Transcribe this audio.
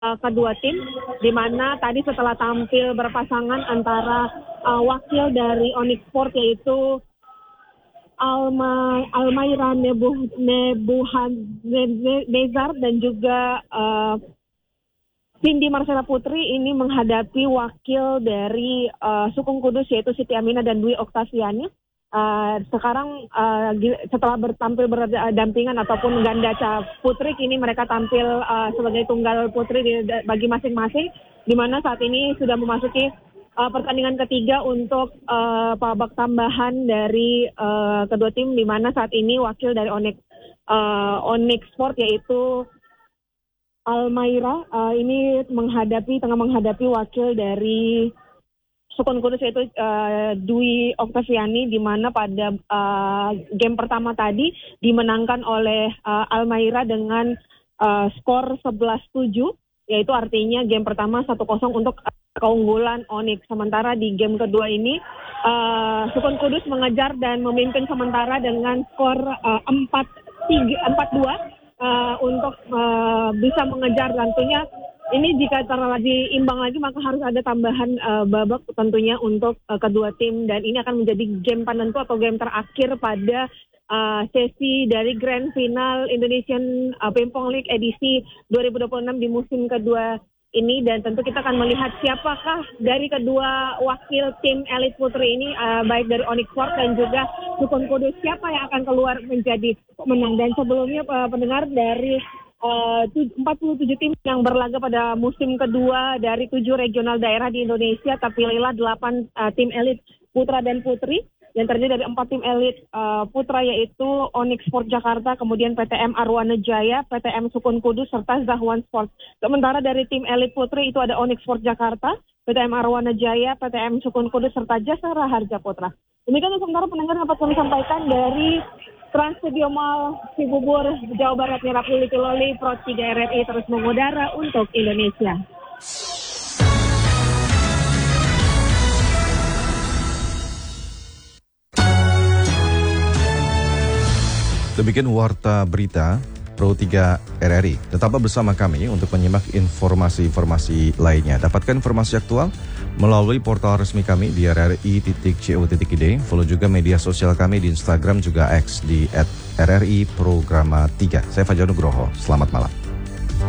kedua tim, di mana tadi setelah tampil berpasangan antara wakil dari Onyx Sport yaitu Almaira Nebuchadnezzar dan juga Cindy Marcella Putri ini menghadapi wakil dari Sukun Kudus yaitu Siti Aminah dan Dwi Oktaviani. Sekarang setelah tampil berdampingan ataupun ganda putri, kini mereka tampil sebagai tunggal putri bagi masing-masing, di mana saat ini sudah memasuki pertandingan ketiga untuk babak tambahan dari kedua tim, di mana saat ini wakil dari Onyx Sport yaitu Almaira ini tengah menghadapi wakil dari Sukun Kudus yaitu Dwi Oktaviani, di mana pada game pertama tadi dimenangkan oleh Almaira dengan skor 11-7, yaitu artinya game pertama 1-0 untuk keunggulan Onyx. Sementara di game kedua ini Sukun Kudus mengejar dan memimpin sementara dengan skor 4-2 untuk bisa mengejar. Tentunya ini jika terlagi imbang lagi maka harus ada tambahan babak tentunya untuk kedua tim, dan ini akan menjadi game penentu atau game terakhir pada sesi dari Grand Final Indonesian Ping-Pong League edisi 2026 di musim kedua ini. Dan tentu kita akan melihat siapakah dari kedua wakil tim elit putri ini, baik dari Onyx Sport dan juga Sukun Kudus, siapa yang akan keluar menjadi pemenang. Dan sebelumnya pendengar, dari 47 tim yang berlaga pada musim kedua dari 7 regional daerah di Indonesia, terpilihlah 8 tim elit putra dan putri yang terdiri dari 4 tim elit putra yaitu Onyx Sport Jakarta, kemudian PTM Arwana Jaya, PTM Sukun Kudus, serta Zahwan Sport. Sementara dari tim elit putri itu ada Onyx Sport Jakarta, PTM Arwana Jaya, PTM Sukun Kudus, serta Jasara Harja Putra. Demikian sementara pendengar dapat kami sampaikan dari Trans Studio Mall Cibubur, Jawa Barat. Mira Prilly Loli, Pro 3 RRI terus mengudara untuk Indonesia. Demikian warta berita Pro 3 RRI. Tetaplah bersama kami untuk menyimak informasi-informasi lainnya. Dapatkan informasi aktual melalui portal resmi kami di rri.co.id. Follow juga media sosial kami di Instagram juga X di @RRI Programa 3. Saya Fajar Nugroho. Selamat malam.